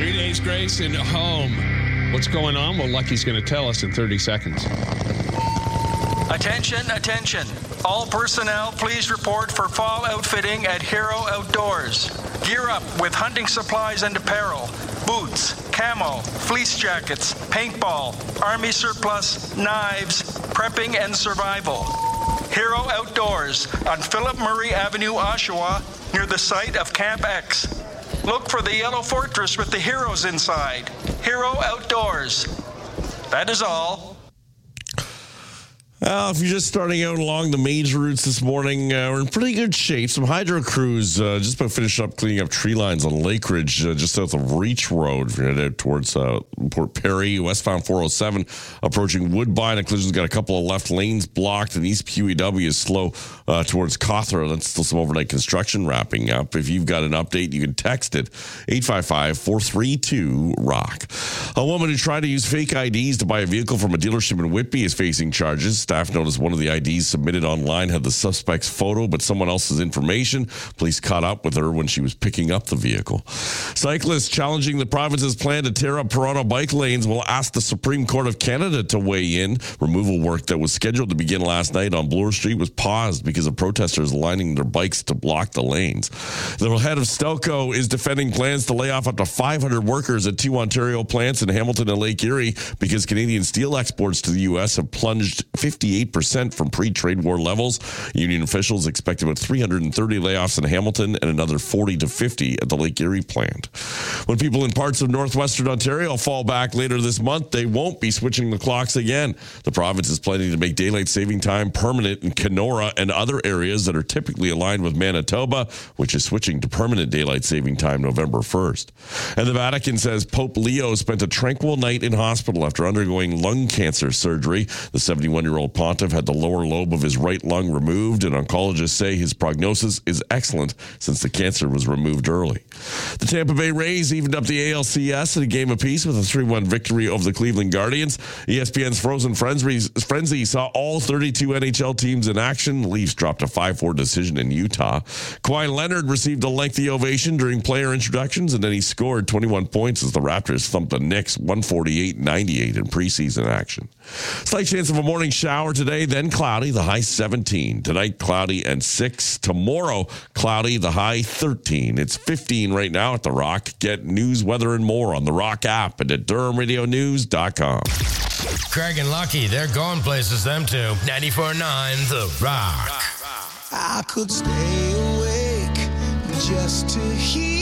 3 days grace in home. What's going on? Well, Lucky's going to tell us in 30 seconds. Attention, attention. All personnel, please report for fall outfitting at Hero Outdoors. Gear up with hunting supplies and apparel. Boots, camo, fleece jackets, paintball, army surplus, knives, prepping and survival. Hero Outdoors on Philip Murray Avenue, Oshawa, near the site of Camp X. Look for the yellow fortress with the heroes inside. Hero Outdoors. That is all. If you're just starting out along the major routes this morning, we're in pretty good shape. Some hydro crews just about finished up cleaning up tree lines on Lake Ridge, just south of Reach Road. If you're headed out towards Port Perry, westbound 407, approaching Woodbine. A collision's got a couple of left lanes blocked, and East PUW is slow towards Cawthra. That's still some overnight construction wrapping up. If you've got an update, you can text it, 855-432-ROCK. A woman who tried to use fake IDs to buy a vehicle from a dealership in Whitby is facing charges. Staff noticed one of the IDs submitted online had the suspect's photo, but someone else's information. Police caught up with her when she was picking up the vehicle. Cyclists challenging the province's plan to tear up Toronto bike lanes will ask the Supreme Court of Canada to weigh in. Removal work that was scheduled to begin last night on Bloor Street was paused because of protesters lining their bikes to block the lanes. The head of Stelco is defending plans to lay off up to 500 workers at 2 Ontario plants in Hamilton and Lake Erie because Canadian steel exports to the U.S. have plunged 58% from pre-trade war levels. Union officials expect about 330 layoffs in Hamilton and another 40 to 50 at the Lake Erie plant. When people in parts of northwestern Ontario fall back later this month, they won't be switching the clocks again. The province is planning to make daylight saving time permanent in Kenora and other areas that are typically aligned with Manitoba, which is switching to permanent daylight saving time November 1st. And the Vatican says Pope Leo spent a tranquil night in hospital after undergoing lung cancer surgery. The 71-year-old pontiff had the lower lobe of his right lung removed, and oncologists say his prognosis is excellent since the cancer was removed early. The Tampa Bay Rays evened up the ALCS in a game apiece with a 3-1 victory over the Cleveland Guardians. ESPN's Frozen Frenzy saw all 32 NHL teams in action. The Leafs dropped a 5-4 decision in Utah. Kawhi Leonard received a lengthy ovation during player introductions, and then he scored 21 points as the Raptors thumped the Knicks 148-98 in preseason action. Slight chance of a morning shower today, then cloudy, the high 17. Tonight, cloudy and 6. Tomorrow, cloudy, the high 13. It's 15 right now at The Rock. Get news, weather, and more on The Rock app and at DurhamRadioNews.com. Craig and Lucky, they're going places, them two. 94.9 The Rock. I could stay awake just to hear